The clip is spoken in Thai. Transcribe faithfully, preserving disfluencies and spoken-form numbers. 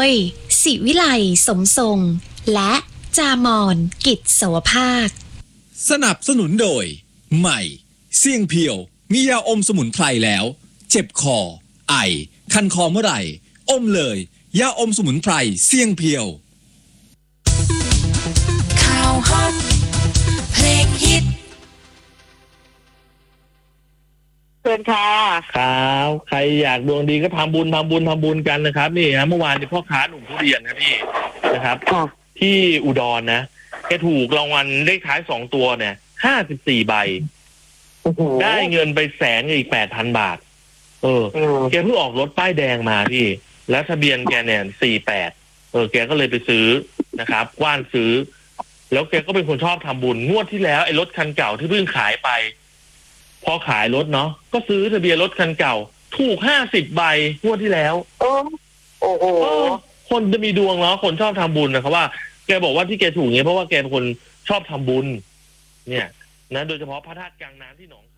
ยศิวิไลสมทรงและจามอนกิจสวภาคสนับสนุนโดยใหม่เสี่ยงเพียวมียาอมสมุนไพรแล้วเจ็บคอไอคันคอเมื่อไหร่อมเลยยาอมสมุนไพรเสี่ยงเพียวข่าวฮอตเพลงฮิตเชิญค่ะครับใครอยากดวงดีก็ทำบุญทำบุญทำบุญกันนะครับนี่ฮะเมื่อวานที่พ่อค้าหนุ่มทุเรียนนะพี่นะครับที่อุดรนะแกถูกรางวัลเลขท้ายสองตัวเนี่ยห้าสิบสี่ใบได้เงินไปแสนอีกแปดพันบาทเออแกเพิ่งออกรถป้ายแดงมาพี่แล้วทะเบียนแกเนี่ยสี่แปดเออแกก็เลยไปซื้อนะครับกว้านซื้อแล้วแกก็เป็นคนชอบทำบุญงวดที่แล้วไอ้รถคันเก่าที่เพิ่งขายไปพอขายรถเนาะก็ซื้อทะเบียนรถคันเก่าถูกห้าสิบใบงวดที่แล้วโอ้โอ้โหคนจะมีดวงเนาะคนชอบทำบุญนะครับว่าแกบอกว่าที่แกถูกเงี้ยเพราะว่าแกเป็นคนชอบทำบุญเนี่ยนะโดยเฉพาะพระธาตุกลางน้ำที่หนอง